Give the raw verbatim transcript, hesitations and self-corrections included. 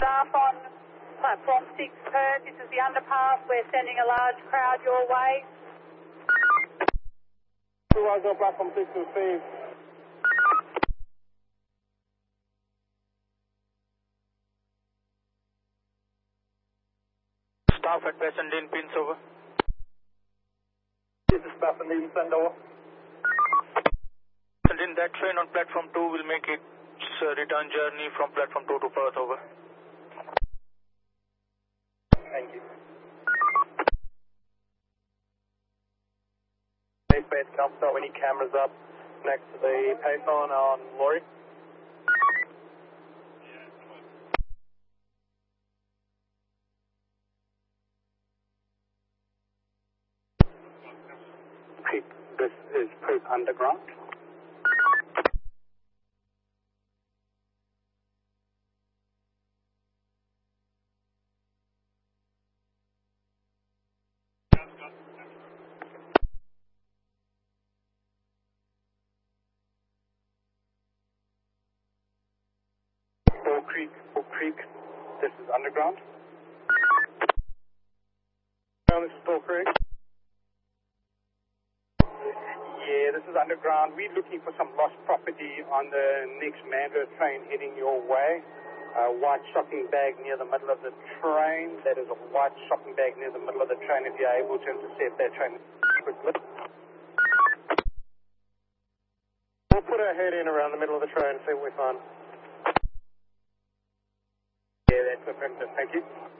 Staff on platform six Perth, this is the underpass. We're sending a large crowd your way. Rise on platform six to receive. Staff at Bassendean, pins over. This is Bassendean, send over. Bassendean, that train on platform two will make its uh, return journey from platform two to Perth, over. Thank you. Base Council, any cameras up next to the payphone on Laurie? Peak, this is Perth Underground. Bull Creek, Bull Creek, this is Underground. No, this is Bull Creek. Yeah, this is Underground. We're looking for some lost property on the next Mandurah train heading your way. A white shopping bag near the middle of the train. That is a white shopping bag near the middle of the train. If you're able to intercept that train quickly. We'll put our head in around the middle of the train and see what we find. Yeah, that's perfect. Thank you.